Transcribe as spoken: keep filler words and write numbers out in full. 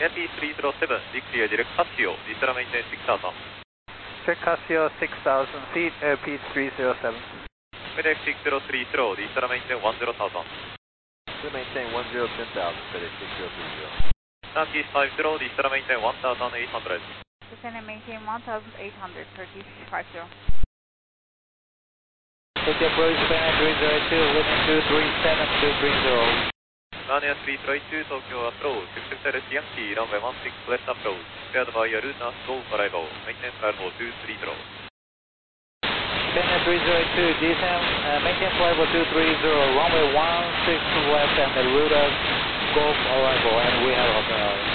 A P three zero seven, declare direct Casio, Vistara maintain six thousand. Check Casio six thousand feet, A P three zero seven. FedEx six zero three zero, Vistara maintain one zero thousand. We maintain one zero ten thousand, FedEx six zero three zero. Turkish five zero, Vistara maintain one thousand eight hundred. Descend and maintain one thousand eight hundred, Turkish five zero. Take approach Japan three zero two, wind two three seven two three zero. Narnia three zero two, Tokyo approach, Secretary Yankee, runway one six west approach, cleared by your route as go for arrival, maintain flight level two three zero. Japan three zero two, descend, uh, maintain flight level two three zero, runway one six west and the route as go for arrival, and we have a